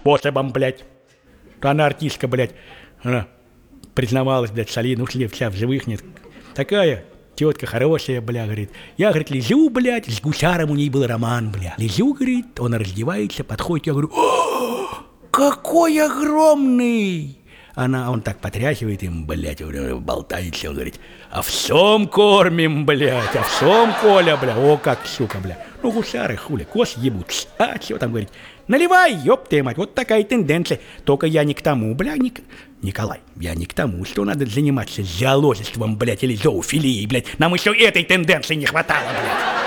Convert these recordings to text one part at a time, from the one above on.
способом, блядь. Она артистка, блядь. Она признавалась, блядь, солидно, ушли вся в живых, нет. Такая тетка хорошая, бля, говорит. Я, говорит, лежу, блядь, с гусаром у ней был роман, бля. Лежу, говорит, он раздевается, подходит, я говорю, о, какой огромный! Он так потряхивает им, блядь, болтается, он говорит, овсом кормим, блядь, овсом, Коля, бля, о, как, сука, бля. Ну, гусары, хули, кос ебут. А, что там, говорит, наливай, ёб ты, мать, вот такая тенденция. Только я не к тому, бля, Николай, я не к тому, что надо заниматься зоологичеством, блядь, или зоофилией, блядь. Нам еще этой тенденции не хватало, блядь.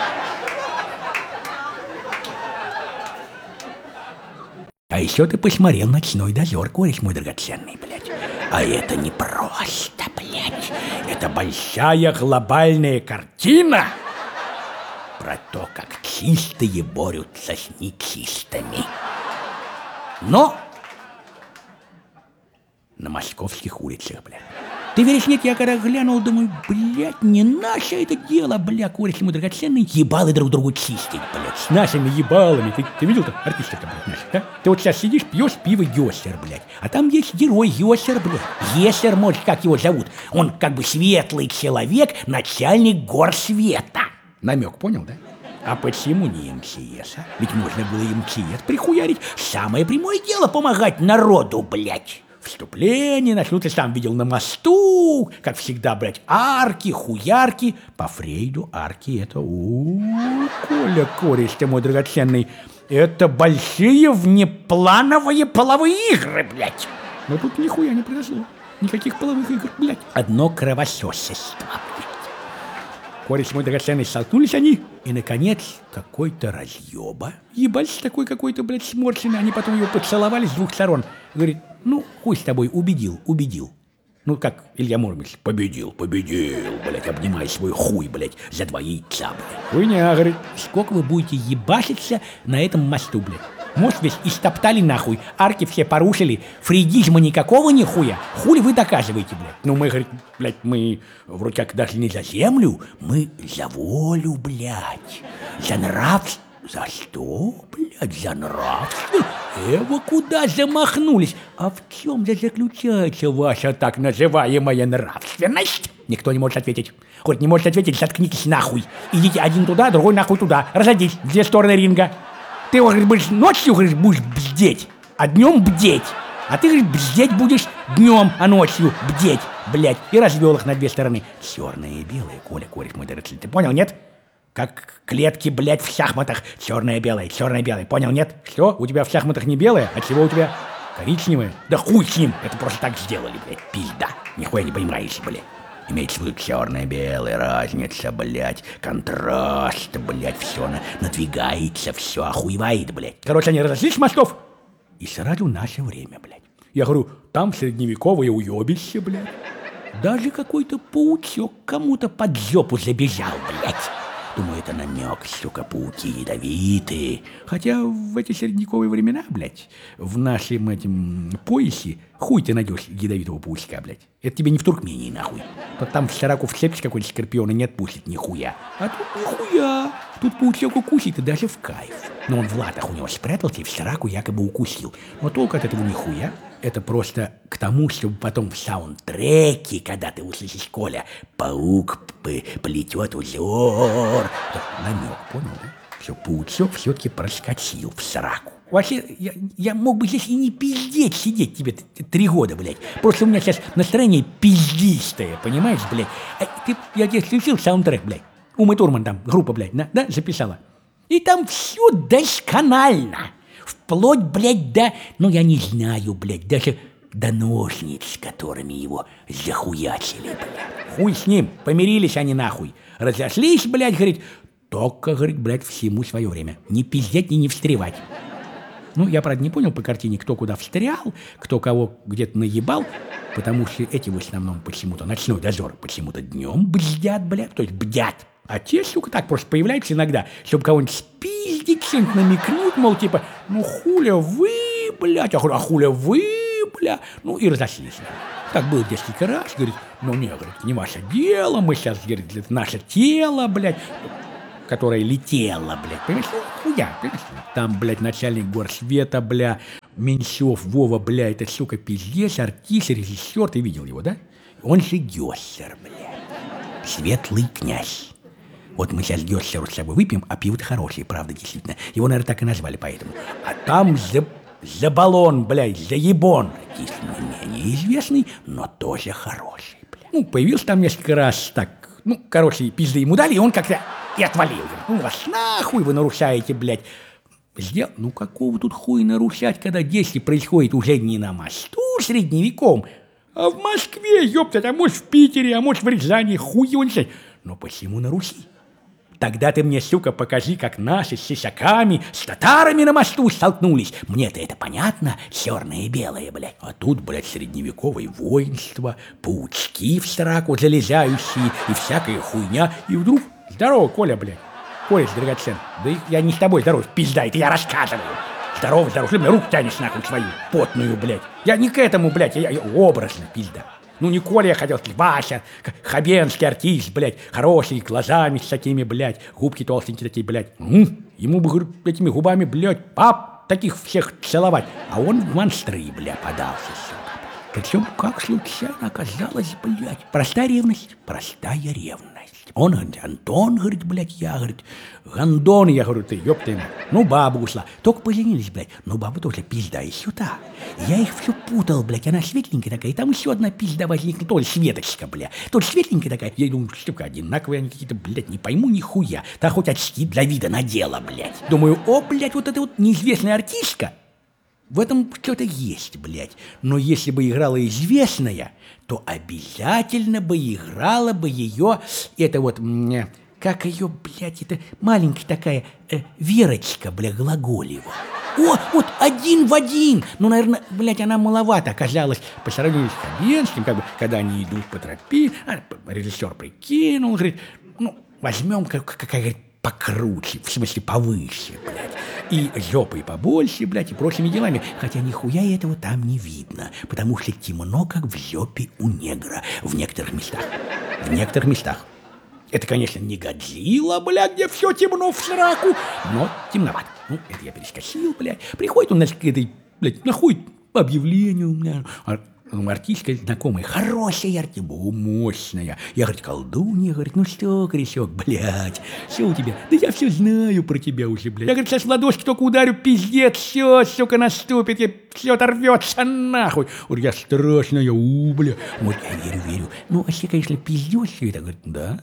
А еще ты посмотрел «Ночной дозор», кореш мой драгоценный, блядь. А это не просто, блядь. Это большая глобальная картина про то, как чистые борются с нечистыми. Но на московских улицах, блядь. Ты веришь, нет, я когда глянул, думаю, блядь, не наше это дело, бля, кореш мой драгоценный, ебалы друг другу чистить, блядь, с нашими ебалами. Ты видел там артистов-то, блядь, наших, да? Ты вот сейчас сидишь, пьешь пиво Йосер, блядь, а там есть герой Йосер, блядь. Йосер, может, как его зовут? Он как бы светлый человек, начальник горсвета. Намек, понял, да? А почему не МЧС, а? Ведь можно было МЧС прихуярить. Самое прямое дело помогать народу, блядь. Вступление начнут, я сам видел на мосту, как всегда, блядь, арки, хуярки. По Фрейду арки это, Коля, кореш ты мой драгоценный, это большие внеплановые половые игры, блядь. Но тут нихуя не произошло, никаких половых игр, блядь. Одно кровососество, блядь. Кореш мой драгоценный, столкнулись они, и, наконец, какой-то разъеба, ебать, такой какой-то, блядь, сморщенный, они потом его поцеловали с двух сторон. Говорит, ну, хуй с тобой, убедил. Ну, как Илья Муромец, победил, блядь, обнимай свой хуй, блядь, за 2 яйца, блядь. Хуйня, говорит, сколько вы будете ебашиться на этом мосту, блядь? Мост весь истоптали нахуй, арки все порушили, фрейдизма никакого нихуя. Хули вы доказываете, блядь? Ну, мы, говорит, блядь, мы вроде как даже не за землю, мы за волю, блядь, за нравственность. За что, блядь, за нравственность? Вы куда замахнулись? А в чем же заключается ваша так называемая нравственность? Никто не может ответить. Хоть не может ответить, заткнитесь нахуй. Идите один туда, другой нахуй туда. Разойдись, 2 стороны ринга. Ты, говорит, будешь ночью, говорит, будешь бздеть, а днем бдеть. А ты, говорит, бздеть будешь днем, а ночью бдеть, блядь. И развел их на 2 стороны. Черное и белое, Коля, кореш мой драгоценный. Ты понял, нет? Как клетки, блядь, в шахматах. Черное-белое, понял, нет? Что? У тебя в шахматах не белое, а чего у тебя коричневое? Да хуй с ним, это просто так сделали, блядь, пизда. Нихуя не понимаешь, блядь. Имеется в виду черное-белое, разница, блядь, контраст, блядь, все надвигается, все охуевает, блядь. Короче, они разошлись с мостов, и сразу наше время, блядь. Я говорю, там средневековое уебище, блядь. Даже какой-то паучок кому-то под жопу забежал, блядь. Думаю, это намек, сука, пауки ядовитые. Хотя в эти средневековые времена, блядь, в нашем этим поясе хуй ты найдешь ядовитого паучка, блядь. Это тебе не в Туркмении, нахуй. Там в сраку вцепишь какой-то скорпион и не отпустит нихуя. А тут нихуя. Тут паучок укусит и даже в кайф. Но он в латах у него спрятался и в сраку якобы укусил. Но толку от этого нихуя. Это просто к тому, чтобы потом в саундтреке, когда ты услышишь, Коля, паук плетет узор. Намек, понял, да? Что паучок все-таки проскочил в сраку. Вообще, я мог бы здесь и не пиздеть сидеть тебе 3 года, блядь. Просто у меня сейчас настроение пиздистое, понимаешь, блядь? Я тебе включил саундтрек, блядь. Ума Турман там, группа, блядь, да, записала. И там все досконально. Вплоть, блядь, до, ну, я не знаю, блядь, даже до ножниц, которыми его захуячили, блядь. Хуй с ним, помирились они нахуй. Разошлись, блядь, говорит, только, говорит, блядь, всему свое время. Не пиздеть и не встревать. Ну, я, правда, не понял по картине, кто куда встрял, кто кого где-то наебал, потому что эти в основном почему-то, ночной дозор, почему-то днем бздят, блядь, то есть бдят. А те, сука, так просто появляются иногда, чтобы кого-нибудь спиздить, что-нибудь намекнуть, мол, типа, ну, хуля вы, блядь, а хуля вы, бля, ну, и разошлись. Так было 10 раз, говорит, ну, не, говорит, не ваше дело, мы сейчас, говорит, наше тело, блядь, которое летело, блядь, понимаешь, ну, хуя, понимаешь, там, блядь, начальник горсвета, бля, Меньшов Вова, бля, это, сука, пиздец, артист, режиссер, ты видел его, да? Он же Гёссер, бля. Светлый князь. Вот мы сейчас Гёссеру с собой выпьем, а пиво-то хорошее, правда, действительно. Его, наверное, так и назвали поэтому. А там за баллон, блядь, за ебон. Артист менее известный, но тоже хороший, бля. Ну, появился там несколько раз так, ну, короче, пизды ему дали, и он как-то и отвалил. Ну, вас нахуй вы нарушаете, блядь. Сделал, ну, какого тут хуя нарушать, когда действие происходит уже не на мосту средневеком, а в Москве, ёптать, а может в Питере, а может в Рязани, хуй его не знает. Но почему на Руси? Тогда ты мне, сука, покажи, как наши с сисяками, с татарами на мосту столкнулись. Мне-то это понятно, черное и белое, блядь. А тут, блядь, средневековое воинство, паучки в сраку залезающие и всякая хуйня. И вдруг, здорово, Коля, блядь, Коля драгоценный. Да я не с тобой, здорово, пизда, это я рассказываю. Здорово, здорово, что мне руку тянешь нахуй свою, потную, блядь. Я не к этому, блядь, я образно, пизда. Ну, не Коля я хотел сказать, Вася, хабенский артист, блядь, хороший, глазами с такими, блядь, губки толстенькие такие, блядь. Ему бы, говорю, этими губами, блядь, пап, таких всех целовать. А он в монстры, блядь, подался, сука. Причем, как случайно оказалось, блядь, простая ревность. Он говорит, Антон, говорит, блядь, я, говорит, Гандон, я говорю, ты, ёпта ему. Ну, баба ушла. Только поженились, блядь. Ну, баба тоже пизда еще та. Я их все путал, блядь. Она светленькая такая. И там еще одна пизда возникла. Тоже Светочка, блядь. Тоже светленькая такая. Я думаю, штука одинаковые они какие-то, блядь, не пойму нихуя. Та хоть очки для вида надела, блядь. Думаю, о, блядь, вот эта вот неизвестная артистка. В этом что-то есть, блядь. Но если бы играла известная, то обязательно бы играла бы ее, это вот, как ее, блядь, это маленькая такая Верочка, блядь, Глаголева. О, вот один в один. Ну, наверное, блядь, она маловато оказалась по сравнению с Хабенским, как бы, когда они идут по тропе, режиссер прикинул, говорит, ну, возьмем, говорит, покруче, в смысле повыше, блядь. И жопой побольше, блядь, и прочими делами. Хотя нихуя этого там не видно, потому что темно, как в жопе у негра в некоторых местах. В некоторых местах. Это, конечно, не Годзилла, блядь, где все темно в сраку, но темновато. Ну, это я перескочил, блядь. Приходит он, значит, к этой, блядь, находит объявление у меня. Артистка знакомая, хорошая артистка, мощная. Я, говорит, колдунья, говорит, ну что, корешок, блядь, что у тебя? Да я все знаю про тебя уже, блядь. Я, говорит, сейчас в ладошки только ударю, пиздец, все, сука, наступит, и все оторвется нахуй. Говорит, я страшная, бля. Вот я верю. Ну, а все, конечно, пиздец все это. Говорит, да?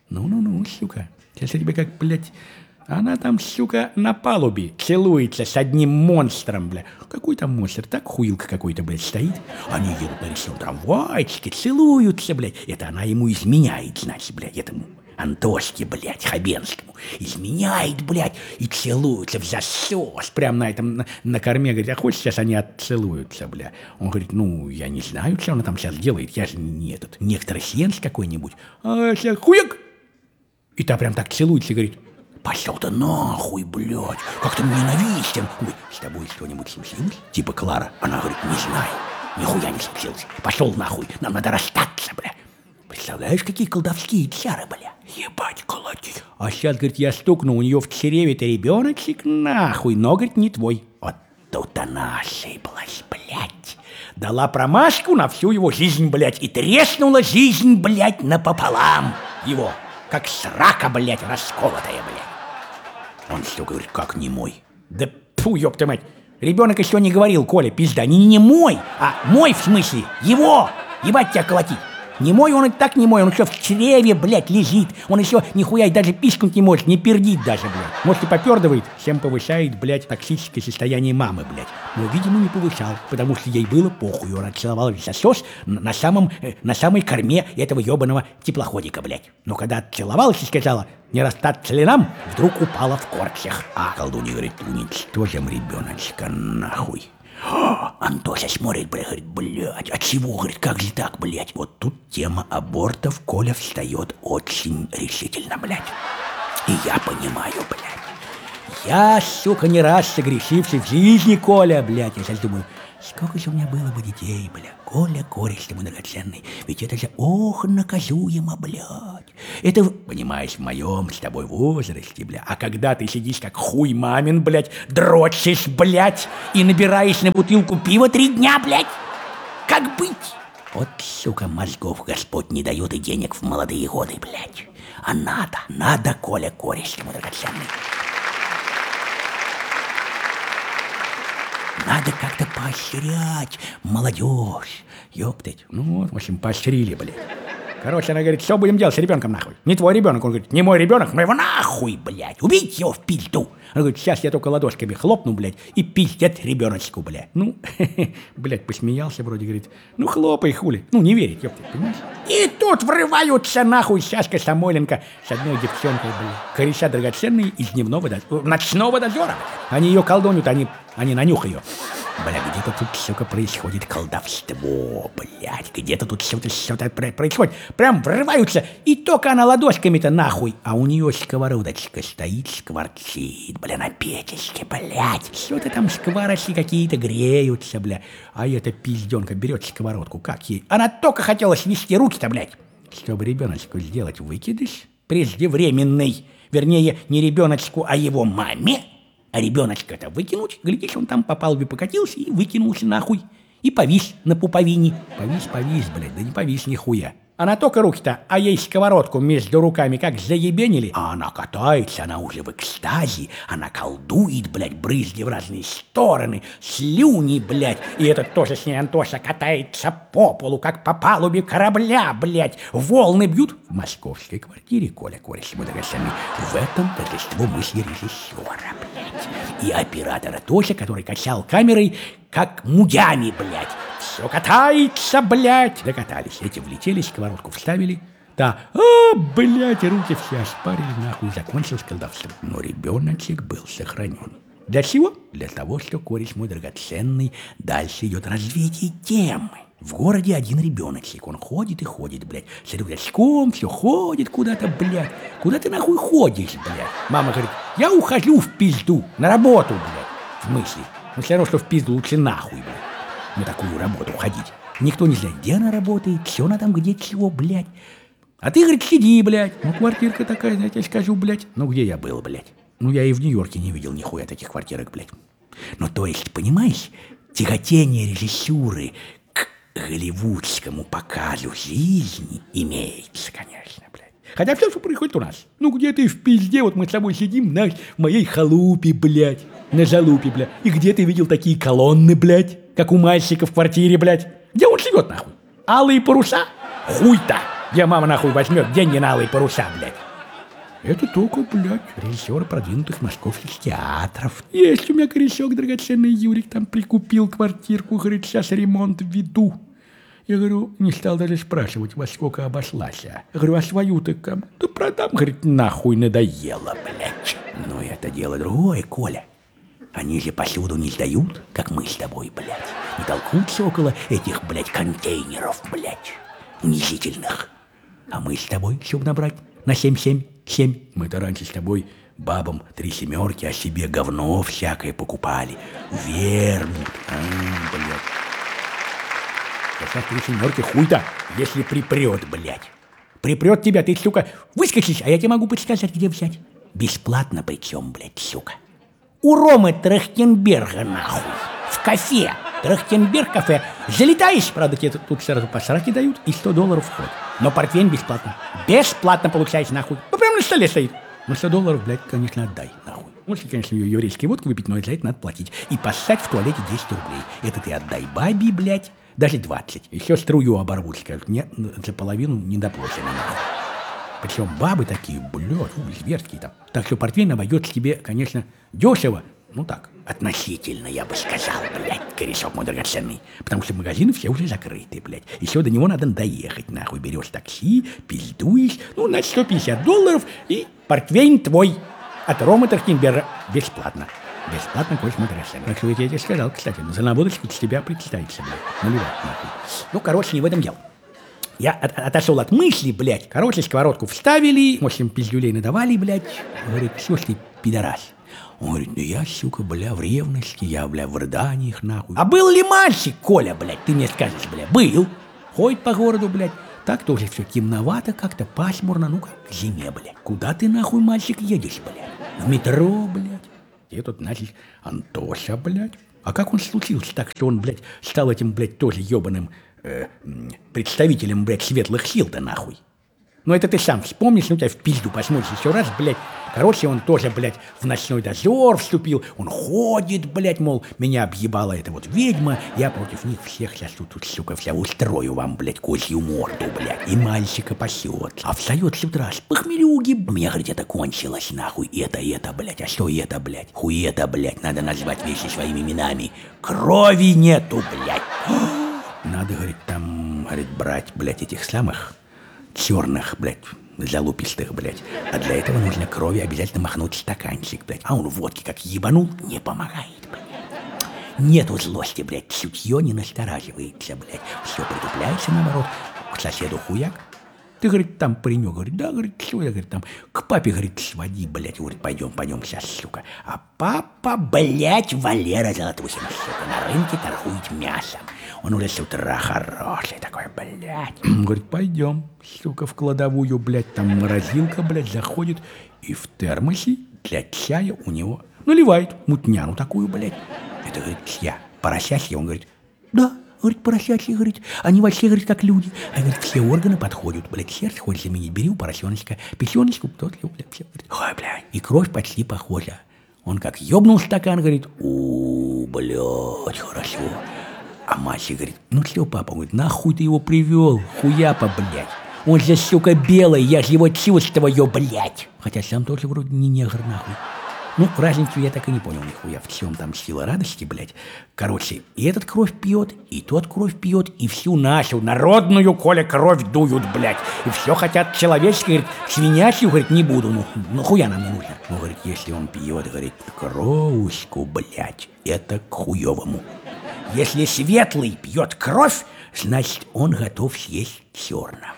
Ну, сука. Сейчас я тебе как, блядь... Она там, сука, на палубе целуется с одним монстром, бля. Какой там монстр? Так хуилка какой-то, блядь, стоит. Они едут на речном трамвайчике, целуются, блядь. Это она ему изменяет, значит, блядь, этому Антошке, блядь, Хабенскому. Изменяет, блядь, и целуются в засос. Прям на этом, на корме, говорит, а хочешь, сейчас они отцелуются, бля. Он говорит, ну, я не знаю, что она там сейчас делает. Я же не этот, не экстрасенс какой-нибудь. А сейчас хуяк! И та прям так целуется и говорит, пошел ты нахуй, блядь, как ты ненавистен. Ой, с тобой что-нибудь случилось? Типа Клара. Она говорит, не знаю, нихуя не случилось. Пошел нахуй, нам надо расстаться, бля. Представляешь, какие колдовские чары, бля. Ебать, колотить. А сейчас, говорит, я стукну, у нее в чреве-то ребеночек, нахуй, но, говорит, не твой. Вот тут она ошиблась, блядь. Дала промашку на всю его жизнь, блядь, и треснула жизнь, блядь, напополам. Его, как срака, блядь, расколотая, блядь. Он все говорит, как не мой. Да фу, ёпта мать. Ребенок еще не говорил, Коля, пизда, не мой, а мой в смысле, его. Ебать тебя колотить. Не мой он и так не мой, он еще в чреве, блядь, лежит. Он еще нихуя и даже пискнуть не может, не пердит даже, блядь. Может и попердывает, всем повышает, блядь, токсическое состояние мамы, блядь. Но, видимо, не повышал, потому что ей было похуй. Он отцеловал весь засос на самой корме этого ебаного теплоходика, блядь. Но когда отцеловалась и сказала, не расстаться ли нам, вдруг упала в корчах. А колдунья говорит, уничтожим ребеночка нахуй. Антоша смотрит, блядь, говорит, блядь, а чего, говорит, как же так, блядь? Вот тут тема абортов, Коля, встает очень решительно, блядь. И я понимаю, блядь. Я, сука, не раз согрешивший в жизни, Коля, блядь. Я сейчас думаю, сколько же у меня было бы детей, бля. Коля, кореш ты мой драгоценный. Ведь это же, ох, наказуемо, блядь. Это, понимаешь, в моем с тобой возрасте, бля. А когда ты сидишь как хуй мамин, блядь, дрочишь, блядь, и набираешь на бутылку пива 3 дня, блядь. Как быть? Вот, сука, мозгов Господь не дает и денег в молодые годы, блядь. А надо, Коля, кореш ты мой драгоценный. Надо как-то поощрять молодежь. Ёптать. Ну вот, в общем, поощрили, блядь. Короче, она говорит, что будем делать с ребенком, нахуй? Не твой ребенок. Он говорит, не мой ребенок, но его нахуй, блядь. Убить его в пизду. Она говорит, сейчас я только ладошками хлопну, блядь, и пиздец ребеночку, блядь. Ну, блядь, посмеялся вроде, говорит, ну хлопай, хули. Ну, не верит, ёптать, понимаешь? И тут врываются, нахуй, Сашка Самойленко с одной девчонкой, блядь. Кореша драгоценные из дневного ночного дозора. Они ее колдонят, они на нюх ее. Бля, где-то тут, сука, происходит колдовство, блядь. Где-то тут что-то происходит. Прям врываются, и только она ладошками-то нахуй. А у нее сковородочка стоит, скворчит, бля, на печечке, блядь. Что-то там скворочки какие-то греются, бля. А эта пизденка берет сковородку, как ей? Она только хотела свести руки-то, блядь. Чтобы ребеночку сделать выкидыш преждевременный. Вернее, не ребеночку, а его маме. А ребеночка-то выкинуть, глядишь, он там по палубе покатился и выкинулся нахуй. И повис на пуповине. Повис, блядь, да не повис нихуя. Она только руки-то, а ей сковородку между руками как заебенили. А она катается, она уже в экстазе. Она колдует, блядь, брызги в разные стороны. Слюни, блядь. И этот тоже с ней Антоша катается по полу, как по палубе корабля, блядь. Волны бьют в московской квартире, Коля, кореш мой драгоценный. В этом торжество мысли режиссера, блядь. И оператора тоже, который качал камерой, как мудями, блядь. Все катается, блядь. Докатались. Эти влетели, сковородку вставили. Да, блядь, руки все ошпарили, нахуй, закончилось колдовство. Но ребеночек был сохранен. Для чего? Для того, что, кореш мой драгоценный, дальше идет развитие темы. В городе один ребеночек, он ходит и ходит, блядь, с рюкзачком, все ходит куда-то, блядь. Куда ты нахуй ходишь, блядь? Мама говорит, я ухожу в пизду, на работу, блядь. В смысле? Ну, все равно, что в пизду лучше нахуй, блядь. На такую работу ходить. Никто не знает, где она работает, все она там где чего, блядь. А ты, говорит, сиди, блядь. Ну, квартирка такая, я тебе скажу, блядь. Ну, где я был, блядь? Ну, я и в Нью-Йорке не видел нихуя таких квартирок, блядь. Ну, то есть, понимаешь, тяготение режиссуры к голливудскому показу жизни имеется, конечно, блядь. Хотя все, что происходит у нас. Ну, где ты в пизде, вот мы с тобой сидим в моей халупе, блядь. На залупе, блядь. И где ты видел такие колонны, блядь? Как у мальчика в квартире, блядь. Где он живет, нахуй? Алые паруса? Хуй-то! Где мама, нахуй, возьмет деньги на алые паруса, блядь? Это только, блядь, режиссер продвинутых московских театров. Есть у меня корешок драгоценный, Юрик там прикупил квартирку, говорит, сейчас ремонт веду. Я говорю, не стал даже спрашивать, во сколько обошлась. Я говорю, а свою-то кому? Да продам, говорит, нахуй надоело, блядь. Но это дело другое, Коля. Они же посуду не сдают, как мы с тобой, блядь. Не толкутся около этих, блядь, контейнеров, блядь, унизительных. А мы с тобой, чтобы набрать на 7. Мы-то раньше с тобой бабам 3 семерки, а себе говно всякое покупали. Вермут, блядь. Сейчас 3 семерки хуй-то, если припрет, блядь. Припрет тебя, ты, сука, выскочишь, а я тебе могу подсказать, где взять. Бесплатно причем, блядь, сука. У Ромы Трахтенберга, нахуй, в кафе, Трахтенберг кафе, залетаешь, правда, тебе тут сразу по сраке дают, и $100 вход. Но портвейн бесплатно. Бесплатно получаешь, нахуй. Ну, прямо на столе стоит. Но $100, блядь, конечно, отдай, нахуй. Можете, конечно, ее еврейской водки выпить, но за это надо платить. И поссать в туалете 10 рублей. Это ты отдай бабе, блядь, даже 20. Еще струю оборвут, скажут, нет, за половину не доплачено, нахуй. Причем бабы такие, блядь, зверские там. Так что портвейн обойдется тебе, конечно, дешево. Ну так, относительно, я бы сказал, блядь, корешок мой драгоценный. Потому что магазины все уже закрыты, блядь. Еще до него надо доехать, нахуй. Берешь такси, пиздуешь, ну, на $150, и портвейн твой от Ромы Трахтенберга бесплатно. Бесплатно, кореш мой драгоценный. Так что я тебе сказал, кстати, за наводочку с тебя представится, блядь. Наливать, нахуй. Ну, короче, не в этом дело. Я отошел от мысли, блядь. Короче, сковородку вставили, в общем, пиздюлей надавали, блядь. Говорит, слушай, ты, пидорас, Он говорит, ну я, сука, бля, в ревности, я, бля, в рыданиях, нахуй. А был ли мальчик, Коля, блядь, ты мне скажешь, бля, был. Ходит по городу, блядь. Так тоже все темновато, как-то пасмурно, ну как к зиме, блядь. Куда ты, нахуй, мальчик, едешь, блядь? В метро, блядь. И тут, значит, Антоша, блядь. А как он случился так, что он, блядь, стал этим, блядь, тоже ебаным представителем, блядь, светлых сил-то, нахуй? Ну это ты сам вспомнишь, ну тебя в пизду посмотришь еще раз, блядь. Короче, он тоже, блядь, в ночной дозор вступил. Он ходит, блядь, мол, меня объебала эта вот ведьма. Я против них всех сейчас тут, сука, вся устрою вам, блядь, козью морду, блядь. И мальчика пасет. А встает с утра с похмелюги. Мне, говорит, это кончилось, нахуй. Это, блядь. А что это, блядь? Хуета, блядь. Надо назвать вещи своими именами. Крови нету, блядь. Надо, говорит, там, говорит, брать, блядь, этих самых черных, блядь, залупистых, блядь. А для этого нужно крови обязательно махнуть стаканчик, блядь. А он водки как ебанул, не помогает, блядь. Нету злости, блядь, чутье не настораживается, блядь. Все притупляется, наоборот. К соседу хуяк. Ты, говорит, там паренек, говорит, да, говорит, что я, говорит, там, к папе, говорит, своди, блядь, говорит, пойдем сейчас, сука. А папа, блядь, Валера Золотухин, сука, на рынке торгует мясом. Он уже с утра хороший такой, блядь. Говорит, пойдем, сука, в кладовую, блядь, там морозилка, блядь, заходит, и в термосе для чая у него наливает мутняну такую, блядь. Это, говорит, я, поросящий, он говорит, да. Говорит, поросячьи, говорит, они вообще, говорит, как люди. А, говорит, все органы подходят, блядь, сердце хочешь заменить, бери у поросеночка, печеночку, тот, блядь, все, говорит, ой, блядь, и кровь почти похожа. Он как ёбнул стакан, говорит, блядь, хорошо. А мальчик говорит, ну что, папа, говорит, нахуй ты его привел, хуяпа, блядь. Он же, сука, белый, я же его чувствую, блядь. Хотя сам тоже вроде не негр, нахуй. Ну, разницу я так и не понял нихуя, в чем там сила радости, блядь. Короче, и этот кровь пьет, и тот кровь пьет, и всю нашу народную, Коля, кровь дуют, блядь. И все хотят человеческое, говорит, свинячью, говорит, не буду, ну хуя нам не нужно. Ну, говорит, если он пьет, говорит, кровушку, блядь, это к хуевому. Если светлый пьет кровь, значит, он готов съесть черного.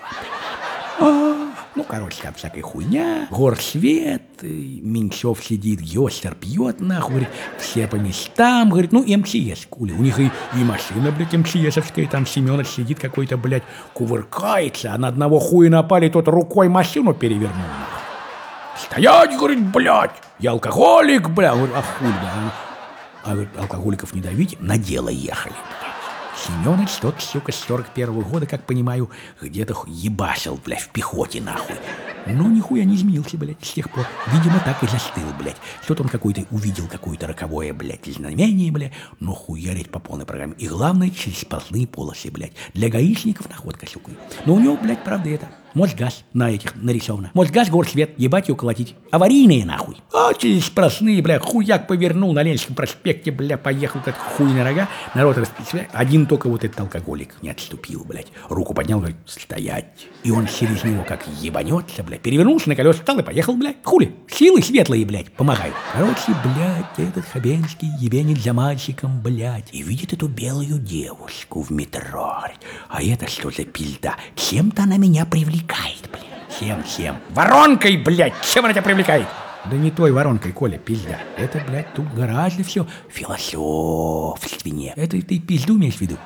Ну, короче, там всякая хуйня, горсвет, Меньшов сидит, Гёстер пьет, нахуй, говорит, все по местам, говорит, ну, МЧС, кули, у них и машина, блядь, МЧСовская, там Семёныч сидит какой-то, блядь, кувыркается, а на одного хуя напали, тот рукой машину перевернул, нахуй. Стоять, говорит, блядь, я алкоголик, блядь, говорит, а хуй, да, а, говорит, алкоголиков не давите, на дело ехали, блядь. Семёныч тот, сука, с 41-го года, как понимаю, где-то ебашил, блядь, в пехоте, нахуй. Но нихуя не изменился, блядь, с тех пор. Видимо, так и застыл, блядь. Что-то он какой-то увидел, какое-то роковое, блядь, знамение, блядь. Но хуярить по полной программе. И главное, через сплошные полосы, блядь. Для гаишников находка, сука. Но у него, блядь, правда это. Мосгаз на этих нарисовано. Мосгаз, горсвет, ебать его колотить. Аварийные, нахуй. А через сплошные, бля, хуяк повернул на Ленинском проспекте, бля, поехал как хуй на рога. Народ расписывает. Один только вот этот алкоголик не отступил, блядь. Руку поднял, говорит, стоять. И он через него как ебанется, блядь. Перевернулся на колеса, встал и поехал, блядь. Хули? Силы светлые, блядь, помогают. Короче, блядь, этот Хабенский ебенит за мальчиком, блядь. И видит эту белую девушку в метро. А это что за пизда? Чем-то она меня привлекает, блядь. Чем? Воронкой, блядь! Чем она тебя привлекает? Да не той воронкой, Коля, пизда. Это, блядь, тут гораздо все философственнее. Это ты пизду имеешь в виду?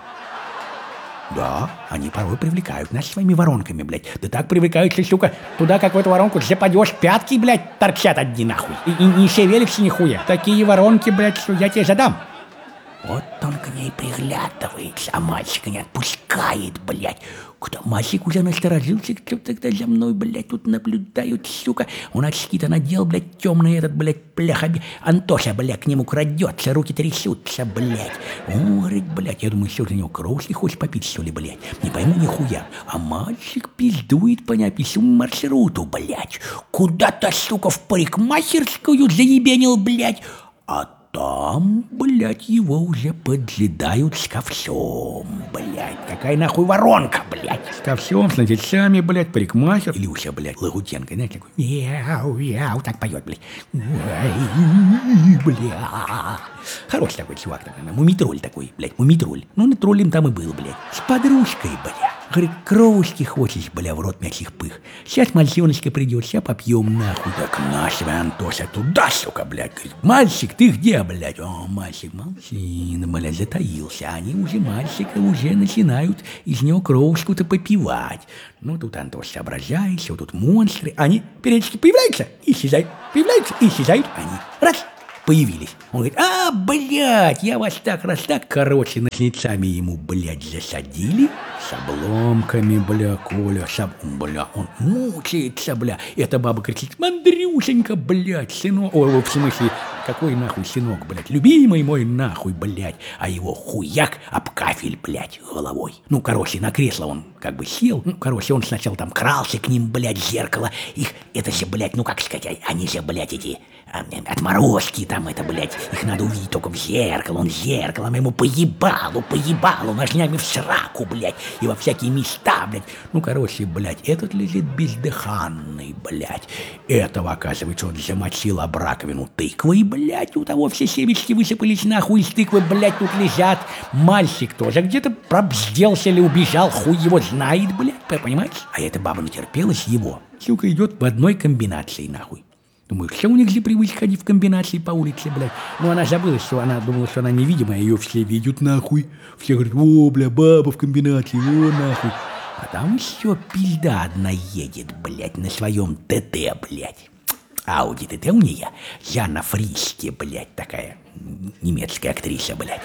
Да, они порой привлекают нас своими воронками, блядь. Да так привлекаются, сука, туда, как в эту воронку западешь, пятки, блядь, торчат одни нахуй. И не шевелишься нихуя. Такие воронки, блядь, что я тебе задам. Вот он к ней приглядывается, а мальчика не отпускает, блядь. Кто мальчик уже насторожился, кто тогда за мной, блядь, тут наблюдают, сука. Он очки-то надел, блядь, темный этот, блядь, пляха. Антоша, блядь, к нему крадется, руки трясутся, блядь. Он говорит, блядь, я думаю, что за него кровь хочешь попить, что ли, блядь. Не пойму нихуя. А мальчик пиздует по неописуемому маршруту, блядь. Куда-то, сука, в парикмахерскую заебенил, блядь. А там, блядь, его уже поджидают с ковцом, блядь. Какая нахуй воронка, блядь. С ковцом, с надельцами, блядь, парикмахер. Илюша, блядь, Лагутенко, знаешь, такой, яу, так поет, блядь. Ой, бля. Хороший такой чувак, мумитроль такой, блядь, мумитроль. Ну, на троллем там и был, блядь. С подружкой, блядь. Говорит, кровушки хочешь, бля, в рот мясих пых. Сейчас мальчоночка придет, сейчас попьем нахуй. Так на себя, Антоша, туда, сука, блядь. Говорит, мальчик, ты где, блядь? О, мальчик, молчи, блядь, затаился. Они уже мальчика уже начинают из него кровушку-то попивать. Ну, тут Антош соображается, вот тут монстры. Они периодически появляются, исчезают, появляются, исчезают. Они раз, появились. Он говорит, блядь, я вас так, раз так. Короче, ножницами ему, блядь, засадили. С обломками, бля, Коля, бля, он мучается, бля. Эта баба кричит, Андрюшенька, блядь, сынок. Ой, в смысле, какой нахуй сынок, блядь, любимый мой нахуй, блядь. А его хуяк об кафель, блядь, головой. Ну, короче, на кресло он как бы сел. Ну, короче, он сначала там крался к ним, блядь, в зеркало. Их, это же, блядь, ну, как сказать, они же, блядь, эти отморозки там, это, блядь, их надо увидеть только в зеркало. Он зеркалом ему поебалу, ножнями в сраку, блядь, и во всякие места, блядь. Ну, короче, блядь, этот лежит бездыханный, блядь. Этого, оказывается, он замочил об раковину тыквой, блядь, у того все семечки высыпались нахуй из тыквы, блядь, тут лежат. Мальчик тоже где-то пробзделся или убежал, хуй его знает, блядь, понимаете? А эта баба натерпелась его. Сука, идет в одной комбинации, нахуй. Думаю, все у них же привычка ходить в комбинации по улице, блядь. Ну, она забыла, что она думала, что она невидимая, ее все видят нахуй. Все говорят, о, бля, баба в комбинации, о, нахуй. А там еще пизда одна едет, блядь, на своем ТТ, блядь. Ауди ТТ у нее, Яна Фриске, блядь, такая немецкая актриса, блядь.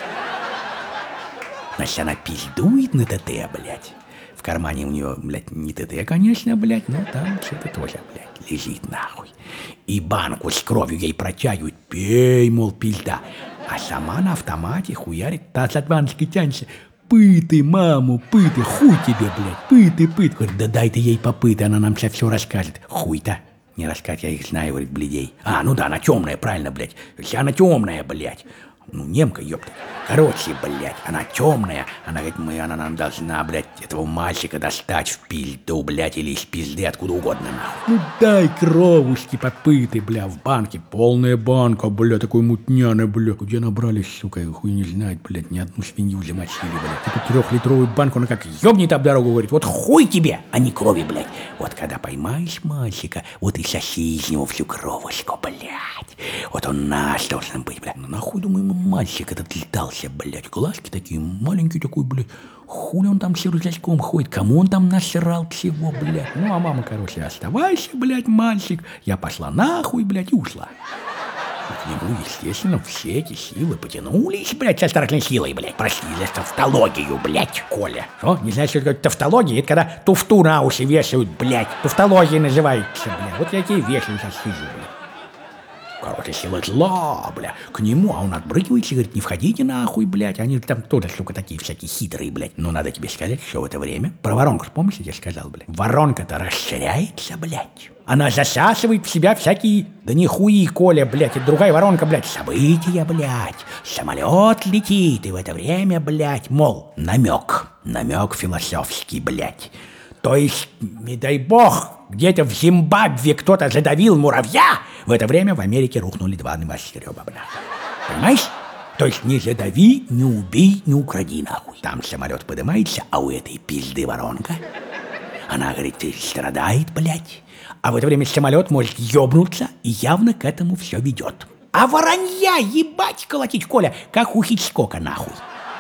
Значит, она пиздует на ТТ, блядь. В кармане у нее, блядь, не ТТ, конечно, блядь, но там что-то тоже, блядь, лежит нахуй. И банку с кровью ей протягивают, пей, мол, пизда. А сама на автомате хуярит, таз от баночки тянется. Пыты, маму, пыты, хуй тебе, блядь, пыты. Говорит, да дай ты ей попыты, она нам сейчас все расскажет. Хуй-то. Не расскажет, я их знаю, говорит, блядей. Ну да, она темная, правильно, блядь. Вся она темная, блядь. Ну, немка, ёпта. Короче, блядь, она темная. Она говорит, она нам должна, блядь, этого мальчика достать в пизду, блядь, или из пизды, откуда угодно, нахуй. Ну, дай кровушки попыты, бля, в банке. Полная банка, бля, такой мутняна, бля. Где набрали, сука, хуй не знает, блядь, ни одну свинью замочили, блядь. Эту 3-литровую банку, она как ёбнет об дорогу, говорит, вот хуй тебе, а не крови, блядь. Вот когда поймаешь мальчика, вот и соси из него всю кровушку, блядь. Вот он наш должен быть, блядь. Ну, нахуй, думаю, мальчик этот летался, блядь, глазки такие, маленький такой, блядь, хули он там с рюкзачком ходит, кому он там насрал всего, блядь. Ну, а мама, короче, оставайся, блядь, мальчик, я пошла нахуй, блядь, и ушла. К нему, естественно, все эти силы потянулись, блядь, со страшной силой, блядь. Прошли за тавтологию, блядь, Коля. Что? Не знаешь, что такое тавтология? Это когда туфту на уши вешают, блядь. Тавтология называется, блядь. Вот я тебе вешаю, сейчас сижу, блядь. Короче, сила зла, бля, к нему, а он отбрыкивается и говорит, не входите нахуй, блядь, они там тоже, сука, такие всякие хитрые, блядь. Но надо тебе сказать, что в это время, про воронку, помнишь, я тебе сказал, блядь, воронка-то расширяется, блядь. Она засасывает в себя всякие, да не хуи, Коля, блядь, это другая воронка, блядь, события, блядь. Самолет летит, и в это время, блядь, мол, намек философский, блядь. То есть, не дай бог, где-то в Зимбабве кто-то задавил муравья, в это время в Америке рухнули 2 небоскреба, бля. Понимаешь? То есть не задави, не убей, не укради, нахуй. Там самолет поднимается, а у этой пизды воронка. Она, говорит, страдает, блядь. А в это время самолет может ёбнуться, и явно к этому все ведет. А воронья, ебать, колотить, Коля, как у Хичкока, нахуй.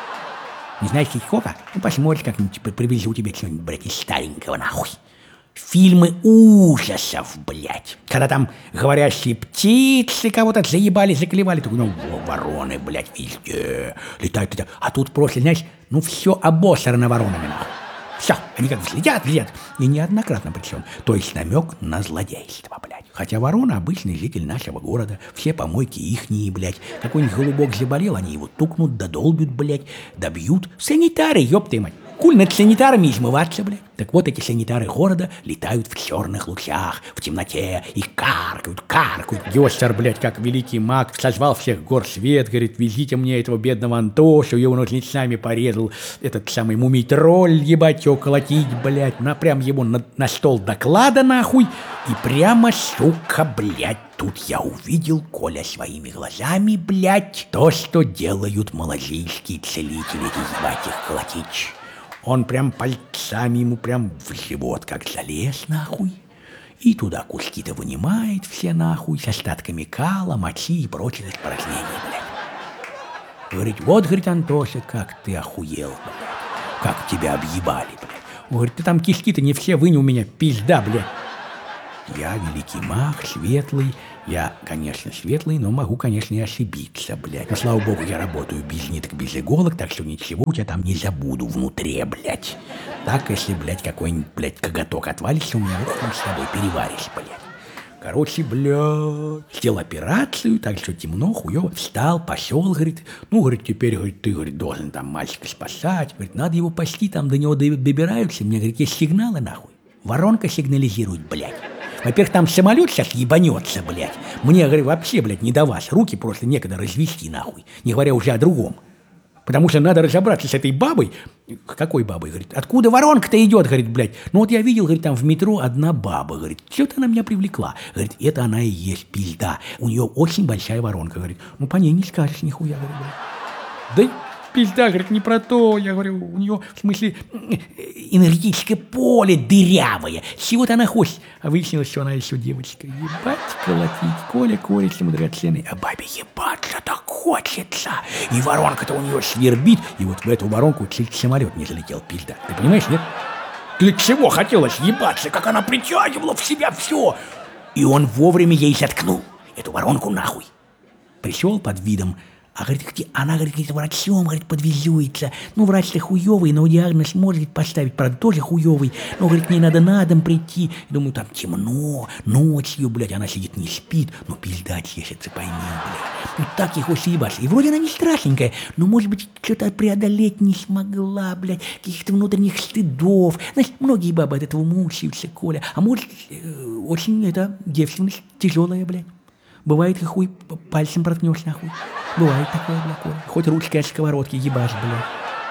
Не знаешь Хичкока? Ну, посмотри, как-нибудь привезу тебе что-нибудь, блядь, из старенького, нахуй. Фильмы ужасов, блядь. Когда там говорящие птицы кого-то заебали, заклевали. Такой, ну, вороны, блядь, везде летают. А тут просто, знаешь, ну, все обосрано воронами, нахуй. Все, они как взлетят, и неоднократно причем. То есть намек на злодейство, блядь. Хотя ворона обычный житель нашего города. Все помойки ихние, блядь. Какой-нибудь голубок заболел, они его тукнут, додолбят, блядь, добьют. Санитары, ёпты мать. Куль над санитарами измываться, блядь. Так вот эти санитары города летают в черных лучах, в темноте и каркают. Гёстер, блядь, как великий маг, созвал всех гор свет, говорит, везите мне этого бедного Антошу, его ножницами порезал этот самый мумий-тролль, ебать, его колотить, блядь, прям ему на стол доклада, нахуй, и прямо, сука, блядь, тут я увидел, Коля, своими глазами, блядь, то, что делают малазийские целители, ебать их колотить. Он прям пальцами ему прям в живот как залез, нахуй. И туда куски-то вынимает все, нахуй, с остатками кала, мочи и прочих испражнений, блядь. Говорит, вот, говорит, Антоша, как ты охуел, блядь. Как тебя объебали, блядь. Он говорит, ты там кишки-то не все вынь у меня, пизда, блядь. Я великий маг, светлый. Я, конечно, светлый, но могу, конечно, и ошибиться, блядь. Но, слава богу, я работаю без ниток, без иголок, так что ничего у тебя там не забуду внутри, блядь. Так, если, блядь, какой-нибудь, блядь, коготок отвалится у меня, вот он с тобой переваришь, блядь. Короче, блядь, сделал операцию, так что темно, хуёво. Встал, пошел, говорит, ну, говорит, теперь, говорит, ты, говорит, должен там мальчика спасать. Говорит, надо его пасти, там до него добираются. Мне, говорит, есть сигналы, нахуй. Воронка сигнализирует, блядь. Во-первых, там самолет сейчас ебанется, блядь. Мне, говорю, вообще, блядь, не до вас. Руки просто некогда развести, нахуй. Не говоря уже о другом. Потому что надо разобраться с этой бабой. Какой бабой, говорит? Откуда воронка-то идет, говорит, блядь? Ну вот я видел, говорит, там в метро одна баба, говорит. Что-то она меня привлекла. Говорит, это она и есть пизда. У нее очень большая воронка, говорит. Ну по ней не скажешь нихуя, говорит, блядь. Да пизда, говорит, не про то. Я говорю, у нее, в смысле, энергетическое поле дырявое. Чего-то она хочет. А выяснилось, что она еще девочка. Ебать, колотить. Коля, ему драгоценный. А бабе ебаться так хочется. И воронка-то у нее свербит. И вот в эту воронку чуть самолет не залетел, пизда. Ты понимаешь, нет? Для чего хотелось ебаться, как она притягивала в себя все. И он вовремя ей заткнул эту воронку нахуй. Пришел под видом. А говорит, она, говорит, врачом, говорит, подвизуется. Ну, врач-то хуёвый, но диагноз может поставить, правда, тоже хуёвый. Но, говорит, мне надо на дом прийти. Думаю, там темно, ночью, блядь, она сидит, не спит. Ну, пизда чешется, пойми, блядь. Ну, так ей хочется ебаться. И вроде она не страшненькая, но, может быть, что-то преодолеть не смогла, блядь. Каких-то внутренних стыдов. Знаешь, многие бабы от этого мучаются, Коля. А может, очень, это, девственность тяжелая, блядь. Бывает, и хуй пальцем проткнешь, нахуй. Бывает такое, бля, Коля. Хоть ручкой от сковородки ебашь, бля.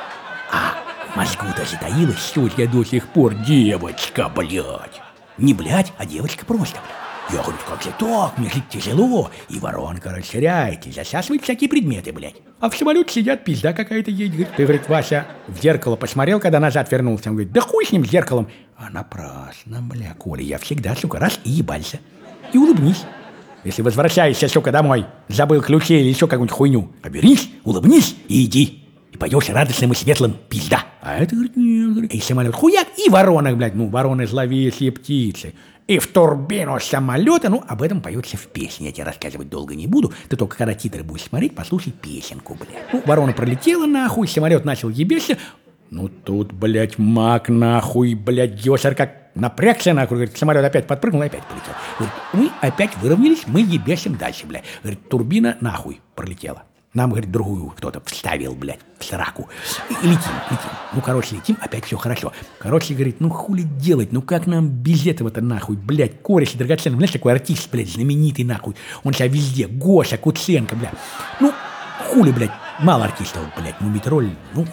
А в мозгу-то затаилась сучка до сих пор девочка, блядь. Не блядь, а девочка просто, блядь. Я говорю, как же так, мне жить тяжело. И воронка расширяет, и засасывает всякие предметы, блядь. А в самолете сидят, пизда какая-то едет. Говорит, ты, говорит, Вася, в зеркало посмотрел, когда назад вернулся? Он говорит, да хуй с ним, с зеркалом. А напрасно, бля, Коля, я всегда, сука, раз и ебался. И улыбнись. Если возвращаешься, сука, домой, забыл ключи или еще какую-нибудь хуйню, обернись, улыбнись и иди. И пойдешь радостным и светлым, пизда. А это, говорит, нет, говорит. И самолет хуяк, и ворона, блядь, ну, вороны зловещие птицы. И в турбину самолета, ну, об этом поется в песне. Я тебе рассказывать долго не буду. Ты только когда титры будешь смотреть, послушай песенку, блядь. Ну, ворона пролетела, нахуй, самолет начал ебешься. Ну, тут, блядь, маг, нахуй, блядь, Гёшер как напрягся, нахуй, говорит, самолет опять подпрыгнул и опять полетел. Говорит, мы опять выровнялись, мы ебесим дальше, блядь. Говорит, турбина, нахуй, пролетела. Нам, говорит, другую кто-то вставил, блядь, в сраку. И летим. Ну, короче, летим, опять все хорошо. Короче, говорит, ну, хули делать, ну, как нам без этого-то, нахуй, блядь, кореш драгоценный, знаешь, такой артист, блядь, знаменитый, нахуй. Он себя везде, Гоша, Куценко, блядь. Ну, хули, блядь, мало артистов, блядь, Мумитроль,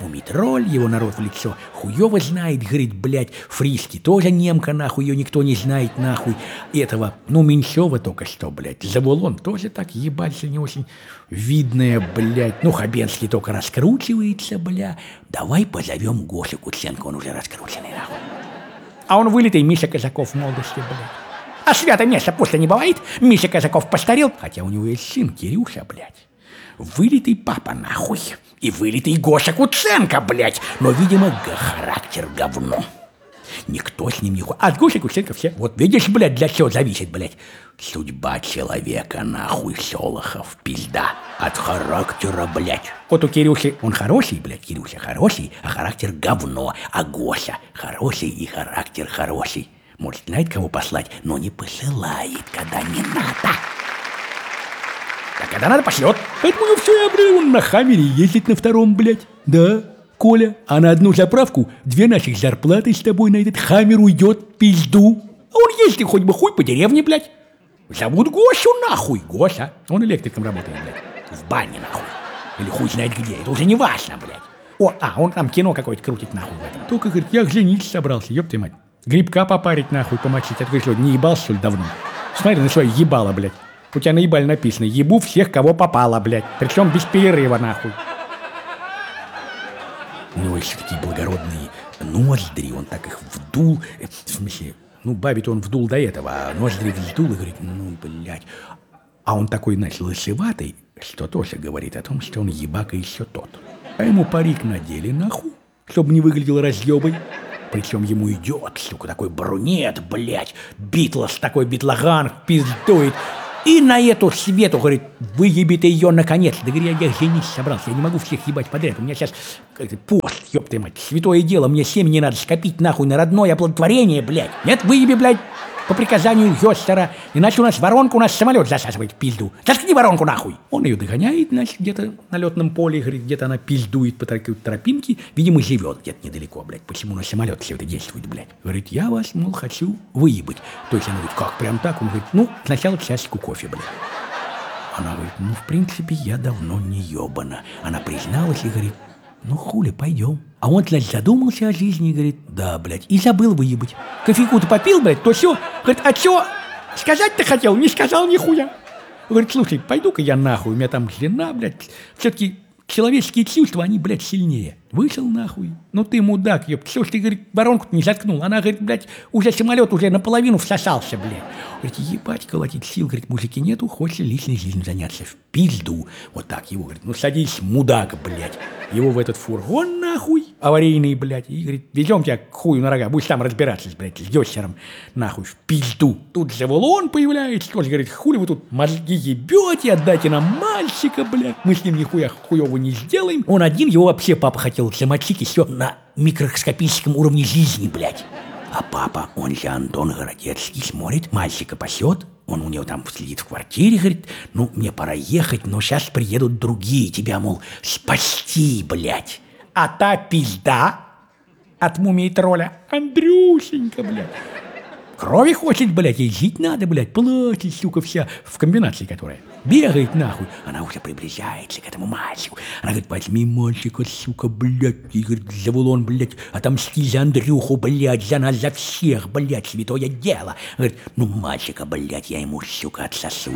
его народ в лицо хуёво знает, говорит, блядь, Фриски тоже немка, нахуй, ее никто не знает, нахуй, этого, ну, Меньшова только что, блядь, Забулон тоже так ебался не очень видная, блядь, ну, Хабенский только раскручивается, бля, давай позовем Гошу Куценко, он уже раскрученный, нахуй. А он вылитый Миша Казаков в молодости, блядь. А святое место после не бывает, Миша Казаков постарел, хотя у него есть сын Кирюша, блядь. Вылитый папа, нахуй. И вылитый Гоша Куценко, блядь. Но, видимо, характер говно. Никто с ним не ходит. От Гоши Куценко все. Вот видишь, блядь, для чего зависит, блядь. Судьба человека, нахуй, Солохов, пизда. От характера, блядь. Вот у Кирюши, он хороший, блядь, Кирюша хороший, а характер говно. А Гоша хороший и характер хороший. Может, знает, кого послать, но не посылает, когда не надо. А когда надо, пошлет. Поэтому ну все, я, блядь, он на Хаммере ездит на втором, блядь. Да, Коля, а на одну заправку 2 наших зарплаты с тобой на этот Хаммер уйдет, пизду. А он ездит хоть бы хуй по деревне, блядь. Зовут Гошу, нахуй. Гоша, он электриком работает, блядь. В бане, нахуй. Или хуй знает где, это уже не важно, блядь. О, он там кино какое-то крутит, нахуй, в этом. Только, говорит, я жениться собрался, ёб ты мать. Грибка попарить, нахуй, помочить. А ты говоришь, не ебался, что ли, давно? Смотри на свое ебало, блядь. У тебя на ебале написано «Ебу всех, кого попало, блядь». Причем без перерыва, нахуй. У него еще такие благородные ноздри, он так их вдул. В смысле, ну, бабе-то он вдул до этого, а ноздри вздул и говорит, ну, блядь. А он такой, значит, лысеватый, что тоже говорит о том, что он ебака еще тот. А ему парик надели нахуй, чтобы не выглядел разъебой. Причем ему идет, сука, такой брюнет, блядь, Битлз, такой битлаган, пиздует. И на эту Свету, говорит, выеби ты ее наконец. Да, говорит, я жениться собрался, я не могу всех ебать подряд. У меня сейчас пост, ёпта мать, святое дело, мне семьи надо скопить нахуй на родное оплодотворение, блядь. Нет, выеби, блядь, по приказанию Йостера, иначе у нас воронку, у нас самолет засасывает в пизду. Заткни воронку нахуй. Он ее догоняет, значит, где-то на летном поле, говорит, где-то она пиздует по такой тропинке, видимо, живет где-то недалеко, блядь. Почему на самолет все это действует, блядь? Говорит, я вас, мол, хочу выебать. То есть она говорит, как, прям так? Он говорит, ну, сначала чашечку кофе, блядь. Она говорит, ну, в принципе, я давно не ебана. Она призналась и говорит, ну, хули, пойдем. А он, значит, задумался о жизни и говорит, да, блядь, и забыл выебать. Кофейку-то попил, блядь, то все. Говорит, а чё, сказать-то хотел, не сказал нихуя. Говорит, слушай, пойду-ка я нахуй, у меня там жена, блядь, все-таки человеческие чувства, они, блядь, сильнее. Вышел нахуй. Ну ты мудак, ёб, все ж ты, говорит, воронку-то не заткнул. Она, говорит, блядь, уже самолет уже наполовину всосался, блядь. Говорит, ебать, колотить сил, говорит, мужики нету, хочется личной жизнью заняться. В пизду. Вот так его, говорит, ну садись, мудак, блядь. Его в этот фургон, нахуй, аварийный, блядь, и, говорит, везем тебя к хую на рога, будешь там разбираться, блядь, с Йосером, нахуй, в пизду. Тут Завулон появляется, тоже, говорит, хули вы тут мозги ебете, отдайте нам мальчика, блядь, мы с ним нихуя хуёво не сделаем. Он один, его вообще папа хотел замочить еще на микроскопическом уровне жизни, блядь. А папа, он же Антон Городецкий, смотрит, мальчика пасет, он у него там сидит в квартире, говорит, ну, мне пора ехать, но сейчас приедут другие, тебя, мол, спасти, блядь. А та пизда от мумии-тролля Андрюшенька, блядь. Крови хочет, блядь, ей жить надо, блядь, плачет, сука, вся в комбинации, которая. Бегает нахуй. Она уже приближается к этому мальчику. Она говорит, возьми мальчика, сука, блядь. И говорит, Завулон, блядь, отомсти за Андрюху, блядь, за нас, за всех, блядь, святое дело. Говорит, ну, мальчика, блядь, я ему, сука, отсосу.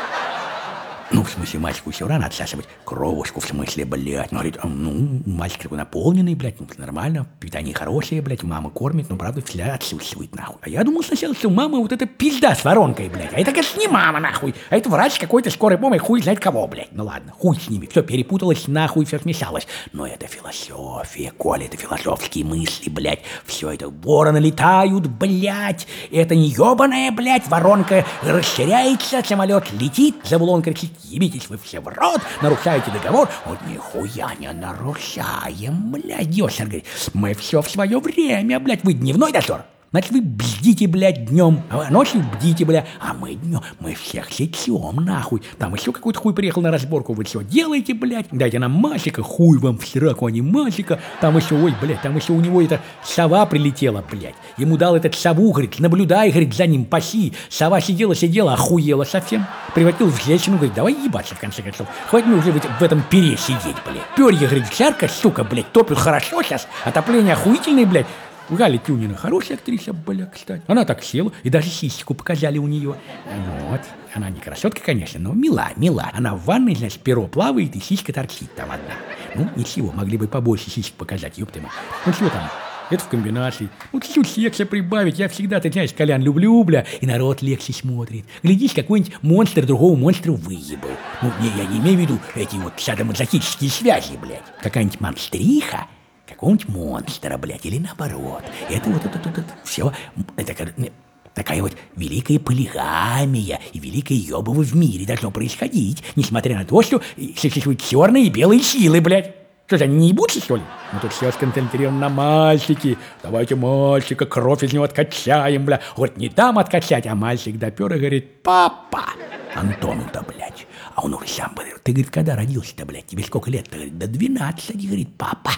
Ну, в смысле, мальчику все рано отсасывать. Кровушку, в смысле, блядь. Ну, говорит, ну, мальчик такой наполненный, блядь, ну, нормально, питание хорошее, блядь, мама кормит, но, правда, всегда отсутствует, нахуй. А я думал сначала, что мама вот эта пизда с воронкой, блядь. А это, конечно, не мама, нахуй. А это врач какой-то скорой помощи, хуй знает кого, блядь. Ну, ладно, хуй с ними. Все перепуталось, нахуй, все смешалось. Но это философия, Коля, это философские мысли, блядь. Все это вороны летают, блядь. Это не ебаная, блядь, воронка расширяется, самолет летит, Завулон кричит, ебитесь вы все в рот, нарушаете договор. Вот нихуя не нарушаем, блядь. Йосер говорит, мы все в свое время, блядь. Вы дневной дозор? Значит, вы бдите, блядь, днем, а ночью бдите, блядь. А мы днем, мы всех сечем, нахуй. Там еще какой-то хуй приехал на разборку, вы что делаете, блядь? Дайте нам мальчика, хуй вам в сраку, а не мальчика. Там еще, ой, блядь, там еще у него эта сова прилетела, блядь. Ему дал этот сову, говорит, наблюдай, говорит, за ним, паси. Сова сидела, охуела совсем. Превратил в женщину, говорит, давай ебаться, в конце концов. Хватит мне уже в этом пере сидеть, блядь. Перья, говорит, жарко, сука, блядь, топит хорошо сейчас. Отопление охуительное, блядь. Галя Тюнина хорошая актриса была, кстати. Она так села, и даже сиську показали у нее. Вот. Она не красотка, конечно, но мила. Она в ванной, значит, перо плавает, и сиська торчит там одна. Ну, ничего, могли бы побольше сиськ показать, ёпта мать. Ну, что там? Это в комбинации. Ну, чуть-чуть секса прибавить. Я всегда, ты знаешь, Колян, люблю, бля, и народ легче смотрит. Глядишь, какой-нибудь монстр другого монстра выебал. Ну, я не имею в виду эти вот садомазохические связи, блядь. Какая-нибудь монстриха, какого-нибудь монстра, блядь, или наоборот. Это вот это все, это такая вот великая полигамия и великое ёбово в мире должно происходить, несмотря на то, что существуют черные и белые силы, блядь. Что же, они не ебутся, что ли? Мы тут все сконцентрированы на мальчике. Давайте мальчика, кровь из него откачаем, бля. Вот не там откачать, а мальчик допер и говорит, папа. Антону-то, блядь. А он уже сам говорит, ты, говорит, когда родился-то, блядь? Тебе сколько лет-то? Говорит, до 12, говорит, папа.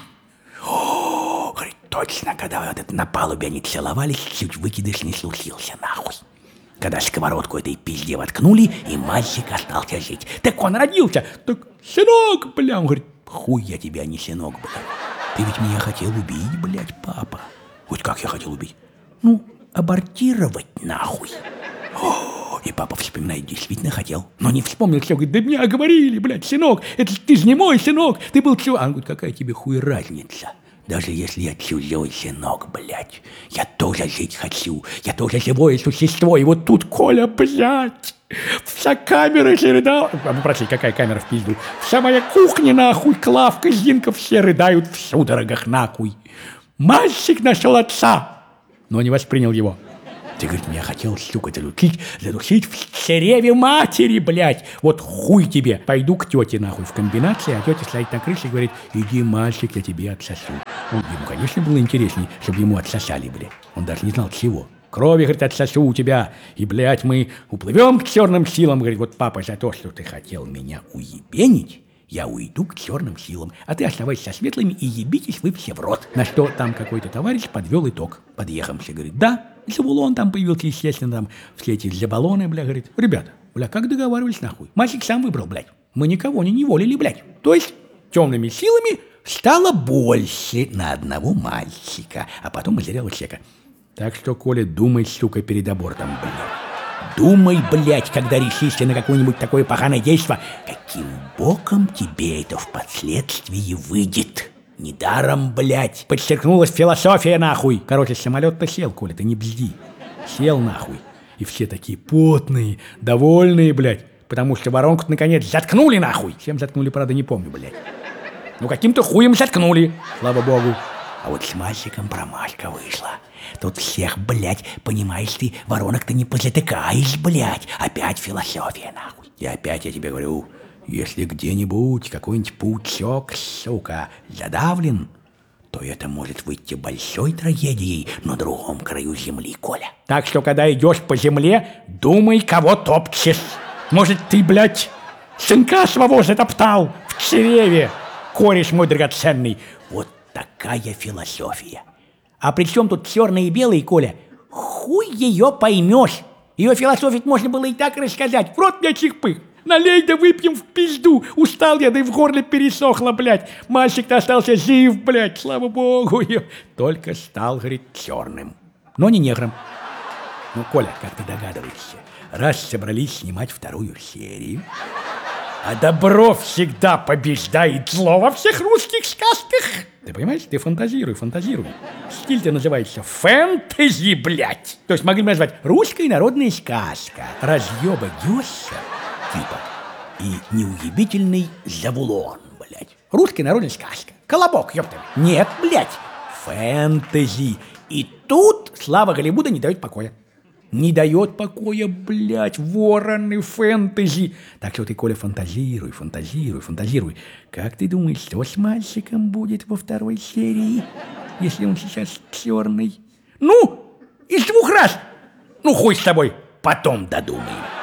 О, говорит, точно, когда вот это на палубе они целовались, чуть выкидыш не случился, нахуй. Когда сковородку этой пизде воткнули, и мальчик остался жить. Так он родился. Так, сынок, бля, он говорит, хуй я тебя, не сынок, блядь. Ты ведь меня хотел убить, блядь, папа. Вот как я хотел убить? Ну, абортировать, нахуй. О, и папа вспоминает, действительно хотел. Но не вспомнил, все, говорит, да меня оговорили, блядь, сынок. Это ты же не мой сынок, ты был чего? А он говорит, какая тебе хуй разница? Даже если я чужой сынок, блядь, я тоже жить хочу. Я тоже живое существо. И вот тут, Коля, блядь, вся камера все рыдала. Прости, какая камера в пизду? Вся моя кухня, нахуй, Клавка, Зинка, все рыдают в судорогах, нахуй. Мальчик нашел отца, но не воспринял его. Ты, говорит, меня хотел, сука, задушить в чреве матери, блядь. Вот хуй тебе. Пойду к тете, нахуй, в комбинации, а тетя стоит на крыше и говорит, иди, мальчик, я тебе отсосу. Ему, конечно, было интересней, чтобы ему отсосали, блядь. Он даже не знал чего. Крови, говорит, отсосу у тебя. И, блядь, мы уплывем к черным силам. Говорит, вот, папа, за то, что ты хотел меня уебенить, я уйду к черным силам, а ты оставайся со светлыми и ебитесь вы все в рот. На что там какой-то товарищ подвел итог. Подъехавший говорит, да, Завулон там появился, естественно, там все эти забалоны, бля, говорит, ребята, бля, как договаривались, нахуй? Мальчик сам выбрал, блядь. Мы никого не неволили, блядь. То есть темными силами стало больше на одного мальчика, а потом озрелого человека. Так что, Коля, думай, сука, перед абортом, блядь. Думай, блядь, когда решишься на какое-нибудь такое поганое действо, каким боком тебе это впоследствии выйдет. Недаром, блядь, подчеркнулась философия, нахуй. Короче, самолет-то сел, Коля, ты не бзди. Сел, нахуй. И все такие потные, довольные, блядь, потому что воронку наконец заткнули, нахуй. Всем заткнули, правда, не помню, блядь. Ну, каким-то хуем заткнули, слава богу. А вот с мальчиком промашка вышла. Тут всех, блядь, понимаешь ты, воронок-то не позатыкаешь, блядь. Опять философия, нахуй. И опять я тебе говорю, если где-нибудь какой-нибудь паучок, сука, задавлен, то это может выйти большой трагедией на другом краю земли, Коля. Так что, когда идешь по земле, думай, кого топчешь. Может, ты, блядь, сынка своего затоптал в чреве, кореш мой драгоценный. Вот такая философия. А при чем тут черные и белые, Коля? Хуй ее поймешь. Ее философить можно было и так рассказать. В рот мне чихпых. Налей да выпьем в пизду. Устал я, да и в горле пересохло, блядь. Мальчик-то остался жив, блядь, слава богу. Только стал, говорит, черным. Но не негром. Ну, Коля, как ты догадываешься, раз собрались снимать вторую серию, а добро всегда побеждает зло во всех русских сказках. Ты понимаешь? Ты фантазируй, фантазируй. Стиль-то называется фэнтези, блядь. То есть могли бы назвать русская народная сказка. Разъеба дёса, типа, и неуебительный Завулон, блядь. Русская народная сказка. Колобок, ёпта. Нет, блядь. Фэнтези. И тут слава Голливуда не дает покоя. Не дает покоя, блядь, вороны фэнтези. Так что ты, Коля, фантазируй, фантазируй, фантазируй. Как ты думаешь, что с мальчиком будет во второй серии, если он сейчас черный? Ну, из двух раз. Ну, хуй с тобой, потом додумаем.